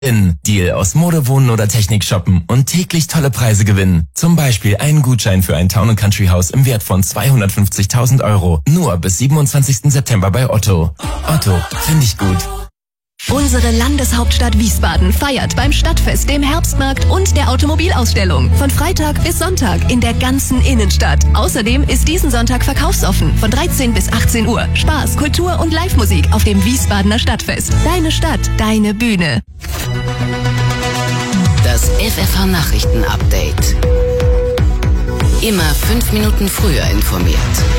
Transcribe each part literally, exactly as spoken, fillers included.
In Deal aus Mode, Wohnen oder Technik shoppen und täglich tolle Preise gewinnen. Zum Beispiel einen Gutschein für ein Town and Country Haus im Wert von zweihundertfünfzigtausend Euro. Nur bis siebenundzwanzigsten September bei Otto. Otto, finde ich gut. Unsere Landeshauptstadt Wiesbaden feiert beim Stadtfest, dem Herbstmarkt und der Automobilausstellung. Von Freitag bis Sonntag in der ganzen Innenstadt. Außerdem ist diesen Sonntag verkaufsoffen. Von dreizehn bis achtzehn Uhr. Spaß, Kultur und Live-Musik auf dem Wiesbadener Stadtfest. Deine Stadt, deine Bühne. Das F F H-Nachrichten-Update. Immer fünf Minuten früher informiert.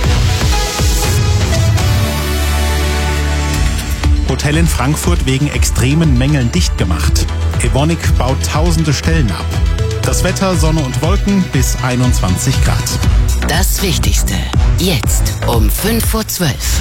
Hotel in Frankfurt wegen extremen Mängeln dicht gemacht. Evonik baut tausende Stellen ab. Das Wetter, Sonne und Wolken bis einundzwanzig Grad. Das Wichtigste jetzt um fünf vor zwölf.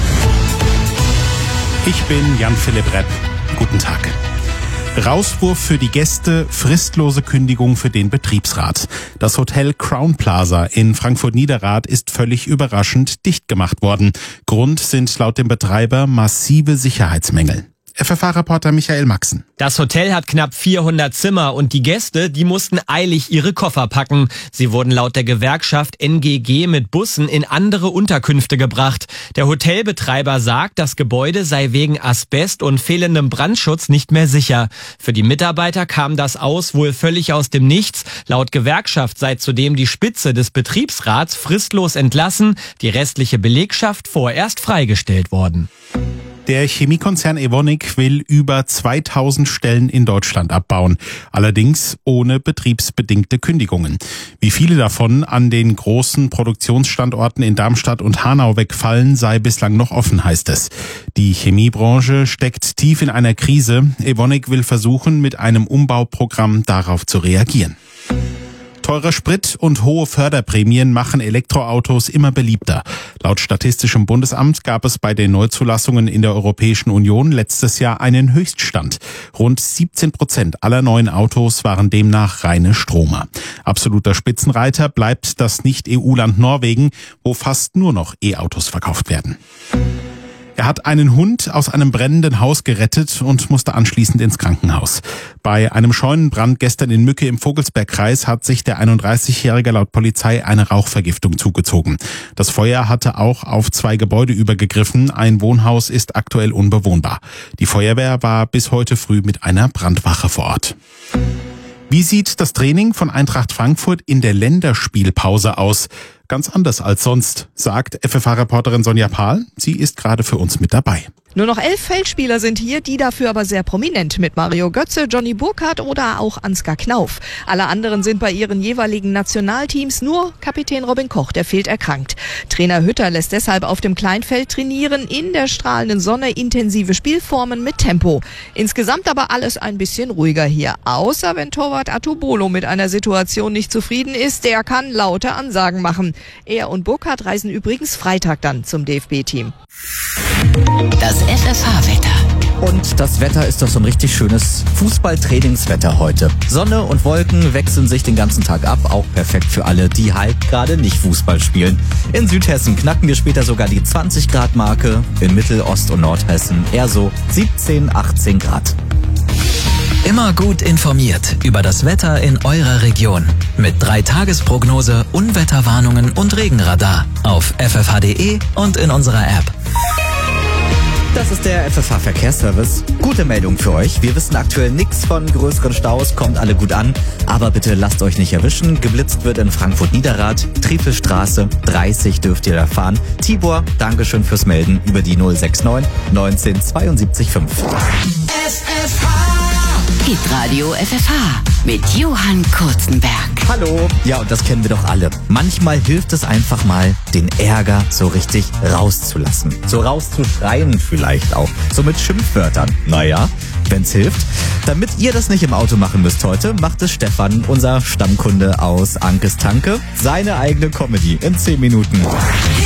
Ich bin Jan-Philipp Repp. Guten Tag. Rauswurf für die Gäste, fristlose Kündigung für den Betriebsrat. Das Hotel Crown Plaza in Frankfurt-Niederrad ist völlig überraschend dicht gemacht worden. Grund sind laut dem Betreiber massive Sicherheitsmängel. F F H-Reporter Michael Maxen. Das Hotel hat knapp vierhundert Zimmer und die Gäste, die mussten eilig ihre Koffer packen. Sie wurden laut der Gewerkschaft N G G mit Bussen in andere Unterkünfte gebracht. Der Hotelbetreiber sagt, das Gebäude sei wegen Asbest und fehlendem Brandschutz nicht mehr sicher. Für die Mitarbeiter kam das Aus wohl völlig aus dem Nichts. Laut Gewerkschaft sei zudem die Spitze des Betriebsrats fristlos entlassen, die restliche Belegschaft vorerst freigestellt worden. Der Chemiekonzern Evonik will über zweitausend Stellen in Deutschland abbauen, allerdings ohne betriebsbedingte Kündigungen. Wie viele davon an den großen Produktionsstandorten in Darmstadt und Hanau wegfallen, sei bislang noch offen, heißt es. Die Chemiebranche steckt tief in einer Krise. Evonik will versuchen, mit einem Umbauprogramm darauf zu reagieren. Teurer Sprit und hohe Förderprämien machen Elektroautos immer beliebter. Laut Statistischem Bundesamt gab es bei den Neuzulassungen in der Europäischen Union letztes Jahr einen Höchststand. Rund siebzehn Prozent aller neuen Autos waren demnach reine Stromer. Absoluter Spitzenreiter bleibt das Nicht-E U-Land Norwegen, wo fast nur noch E-Autos verkauft werden. Er hat einen Hund aus einem brennenden Haus gerettet und musste anschließend ins Krankenhaus. Bei einem Scheunenbrand gestern in Mücke im Vogelsbergkreis hat sich der einunddreißigjährige laut Polizei eine Rauchvergiftung zugezogen. Das Feuer hatte auch auf zwei Gebäude übergegriffen. Ein Wohnhaus ist aktuell unbewohnbar. Die Feuerwehr war bis heute früh mit einer Brandwache vor Ort. Wie sieht das Training von Eintracht Frankfurt in der Länderspielpause aus? Ganz anders als sonst, sagt F F H-Reporterin Sonja Pahl. Sie ist gerade für uns mit dabei. Nur noch elf Feldspieler sind hier, die dafür aber sehr prominent mit Mario Götze, Johnny Burkhardt oder auch Ansgar Knauf. Alle anderen sind bei ihren jeweiligen Nationalteams, nur Kapitän Robin Koch, der fehlt erkrankt. Trainer Hütter lässt deshalb auf dem Kleinfeld trainieren, in der strahlenden Sonne intensive Spielformen mit Tempo. Insgesamt aber alles ein bisschen ruhiger hier, außer wenn Torwart Atubolo mit einer Situation nicht zufrieden ist, der kann laute Ansagen machen. Er und Burkhardt reisen übrigens Freitag dann zum D F B-Team. Das F F H-Wetter. Und das Wetter ist doch so ein richtig schönes Fußballtrainingswetter heute. Sonne und Wolken wechseln sich den ganzen Tag ab, auch perfekt für alle, die halt gerade nicht Fußball spielen. In Südhessen knacken wir später sogar die zwanzig Grad Marke, in Mittel-, Ost- und Nordhessen eher so siebzehn, achtzehn Grad. Immer gut informiert über das Wetter in eurer Region. Mit drei Tagesprognose, Unwetterwarnungen und Regenradar auf f f h punkt d e und in unserer App. Das ist der F F H-Verkehrsservice. Gute Meldung für euch. Wir wissen aktuell nichts von größeren Staus, kommt alle gut an. Aber bitte lasst euch nicht erwischen. Geblitzt wird in Frankfurt-Niederrad, Triefelstraße, dreißig dürft ihr da fahren. Tibor, Dankeschön fürs Melden über die null sechs neun neunzehn zweiundsiebzig fünf. F F H Hitradio F F H mit Johann Kurzenberg. Hallo. Ja, und das kennen wir doch alle. Manchmal hilft es einfach mal, den Ärger so richtig rauszulassen. So rauszuschreien vielleicht auch. So mit Schimpfwörtern. Naja, wenn's hilft. Damit ihr das nicht im Auto machen müsst heute, macht es Stefan, unser Stammkunde aus Ankes Tanke, seine eigene Comedy in zehn Minuten.